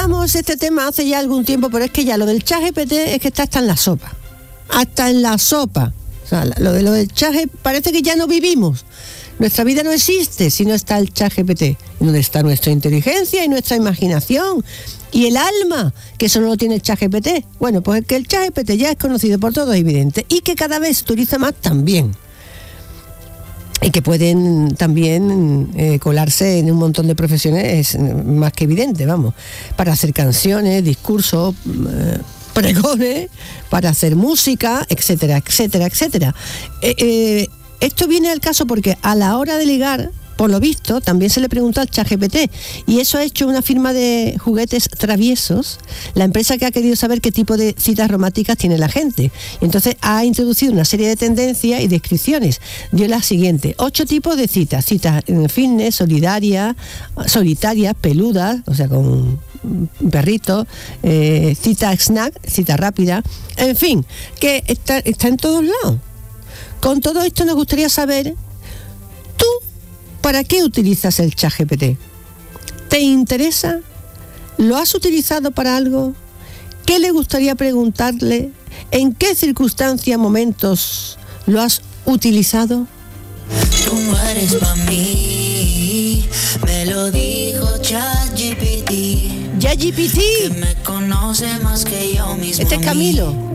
tratamos este tema hace ya algún tiempo, pero es que ya lo del ChatGPT es que está hasta en la sopa. Hasta en la sopa. O sea, lo del ChatGPT parece que ya no vivimos. Nuestra vida no existe si no está el ChatGPT. ¿Dónde está nuestra inteligencia y nuestra imaginación? Y el alma, que eso no lo tiene el ChatGPT. Bueno, pues que el ChatGPT ya es conocido por todos, es evidente. Y que cada vez se utiliza más también. Y que pueden también colarse en un montón de profesiones, es más que evidente, vamos. Para hacer canciones, discursos, pregones, para hacer música, etcétera, etcétera, etcétera. Esto viene al caso porque a la hora de ligar, por lo visto, también se le preguntó al ChatGPT, y eso ha hecho una firma de juguetes traviesos, la empresa que ha querido saber qué tipo de citas románticas tiene la gente. Y entonces ha introducido una serie de tendencias y descripciones. Dio las siguientes: 8 tipos de citas: citas fitness, solitarias, peludas, o sea, con perritos, cita snack, cita rápida, en fin, que está en todos lados. Con todo esto nos gustaría saber, ¿tú para qué utilizas el ChatGPT? ¿Te interesa? ¿Lo has utilizado para algo? ¿Qué le gustaría preguntarle? ¿En qué circunstancias, momentos lo has utilizado? Tú no eres para mí, me lo dijo ChatGPT. ChatGPT. Que me conoce más que yo mismo. Este es Camilo.